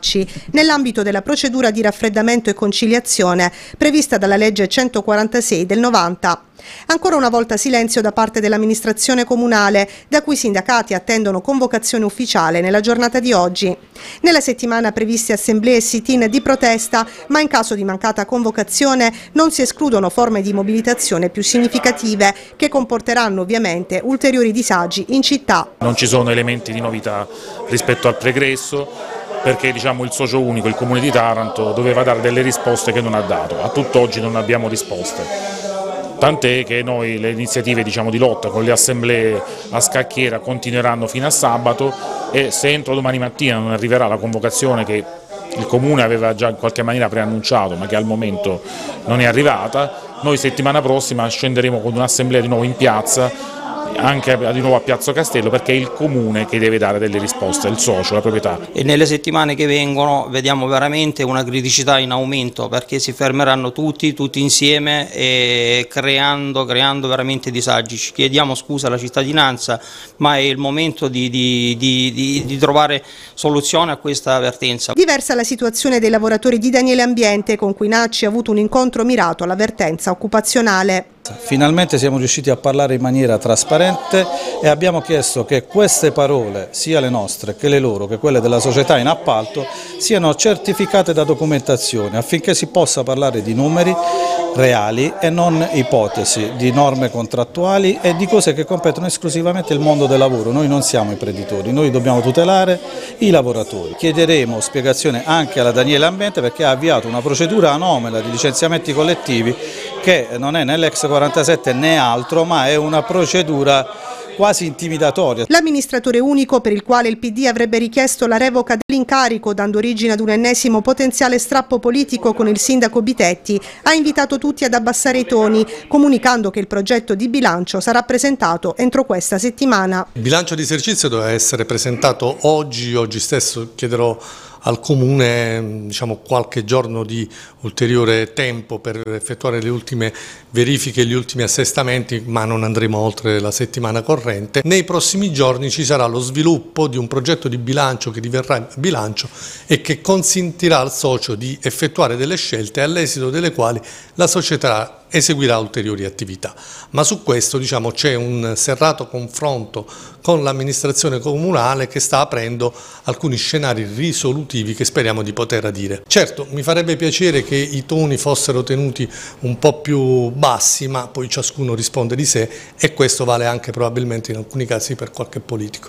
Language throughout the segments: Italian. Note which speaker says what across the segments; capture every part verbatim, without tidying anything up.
Speaker 1: Nacci, nell'ambito della procedura di raffreddamento e conciliazione prevista dalla legge centoquarantasei del novanta. Ancora una volta silenzio da parte dell'amministrazione comunale, da cui i sindacati attendono convocazione ufficiale nella giornata di oggi. Nella settimana previste assemblee e sit-in di protesta, ma in caso di mancata convocazione non si escludono forme di mobilitazione più significative che comporteranno ovviamente ulteriori disagi in città.
Speaker 2: Non ci sono elementi di novità rispetto al pregresso, perché diciamo, il socio unico, il Comune di Taranto, doveva dare delle risposte che non ha dato. A tutt'oggi non abbiamo risposte. Tant'è che noi le iniziative diciamo, di lotta con le assemblee a scacchiera continueranno fino a sabato e se entro domani mattina non arriverà la convocazione che il Comune aveva già in qualche maniera preannunciato ma che al momento non è arrivata, noi settimana prossima scenderemo con un'assemblea di nuovo in piazza, anche di nuovo a Piazza Castello, perché è il Comune che deve dare delle risposte, il socio, la proprietà.
Speaker 3: E nelle settimane che vengono vediamo veramente una criticità in aumento, perché si fermeranno tutti, tutti insieme e creando, creando veramente disagi. Ci chiediamo scusa alla cittadinanza, ma è il momento di, di, di, di, di trovare soluzione a questa avvertenza.
Speaker 1: Diversa la situazione dei lavoratori di Daniele Ambiente, con cui Nacci ha avuto un incontro mirato all'avvertenza occupazionale.
Speaker 4: Finalmente siamo riusciti a parlare in maniera trasparente e abbiamo chiesto che queste parole, sia le nostre che le loro, che quelle della società in appalto, siano certificate da documentazione affinché si possa parlare di numeri reali e non ipotesi, di norme contrattuali e di cose che competono esclusivamente il mondo del lavoro. Noi non siamo imprenditori, noi dobbiamo tutelare i lavoratori. Chiederemo spiegazione anche alla Daniele Ambiente perché ha avviato una procedura anomala di licenziamenti collettivi che non è né l'ex quarantasette né altro, ma è una procedura quasi intimidatoria.
Speaker 1: L'amministratore unico, per il quale il P D avrebbe richiesto la revoca dell'incarico, dando origine ad un ennesimo potenziale strappo politico con il sindaco Bitetti, ha invitato tutti ad abbassare i toni, comunicando che il progetto di bilancio sarà presentato entro questa settimana.
Speaker 5: Il bilancio di esercizio doveva essere presentato oggi, oggi stesso chiederò al Comune diciamo, qualche giorno di ulteriore tempo per effettuare le ultime verifiche e gli ultimi assestamenti, ma non andremo oltre la settimana corrente. Nei prossimi giorni ci sarà lo sviluppo di un progetto di bilancio che diverrà bilancio e che consentirà al socio di effettuare delle scelte all'esito delle quali la società eseguirà ulteriori attività. Ma su questo diciamo, c'è un serrato confronto con l'amministrazione comunale che sta aprendo alcuni scenari risolutivi che speriamo di poter adire. Certo, mi farebbe piacere che i toni fossero tenuti un po' più bassi, ma poi ciascuno risponde di sé e questo vale anche probabilmente in alcuni casi per qualche politico.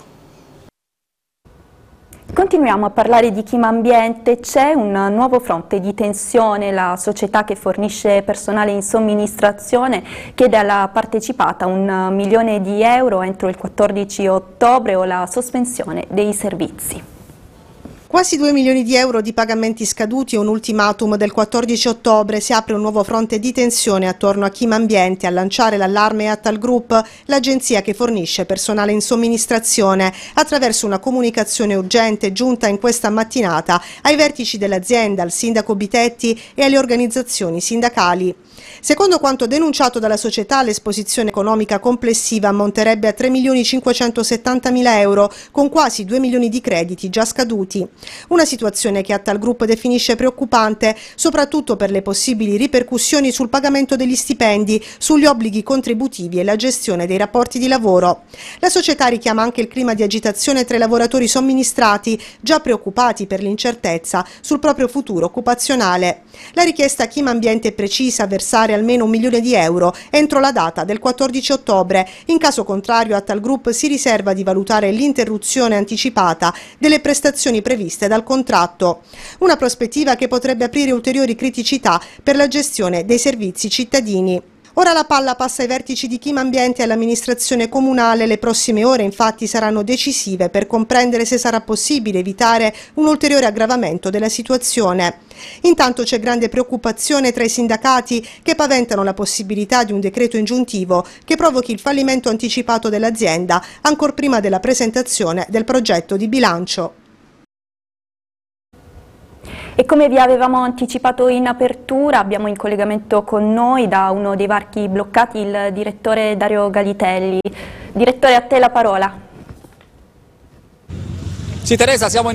Speaker 6: Continuiamo a parlare di Chima Ambiente. C'è un nuovo fronte di tensione. La società che fornisce personale in somministrazione chiede alla partecipata un milione di euro entro il quattordici ottobre o la sospensione dei servizi.
Speaker 1: Quasi due milioni di euro di pagamenti scaduti e un ultimatum del quattordici ottobre. Si apre un nuovo fronte di tensione attorno a Chima Ambiente. A lanciare l'allarme è Attal Group, l'agenzia che fornisce personale in somministrazione, attraverso una comunicazione urgente giunta in questa mattinata ai vertici dell'azienda, al sindaco Bitetti e alle organizzazioni sindacali. Secondo quanto denunciato dalla società, l'esposizione economica complessiva ammonterebbe a tre milioni cinquecentosettantamila euro, con quasi due milioni di crediti già scaduti. Una situazione che Attal Group definisce preoccupante, soprattutto per le possibili ripercussioni sul pagamento degli stipendi, sugli obblighi contributivi e la gestione dei rapporti di lavoro. La società richiama anche il clima di agitazione tra i lavoratori somministrati, già preoccupati per l'incertezza sul proprio futuro occupazionale. La richiesta a Chima Ambiente è precisa: versare almeno un milione di euro entro la data del quattordici ottobre. In caso contrario, Attal Group si riserva di valutare l'interruzione anticipata delle prestazioni previste dal contratto. Una prospettiva che potrebbe aprire ulteriori criticità per la gestione dei servizi cittadini. Ora la palla passa ai vertici di Chima Ambiente e all'amministrazione comunale. Le prossime ore infatti saranno decisive per comprendere se sarà possibile evitare un ulteriore aggravamento della situazione. Intanto c'è grande preoccupazione tra i sindacati che paventano la possibilità di un decreto ingiuntivo che provochi il fallimento anticipato dell'azienda ancor prima della presentazione del progetto di bilancio.
Speaker 6: E come vi avevamo anticipato in apertura, abbiamo in collegamento con noi da uno dei varchi bloccati il direttore Dario Galitelli. Direttore, a te la parola.
Speaker 7: Sì, Teresa, siamo in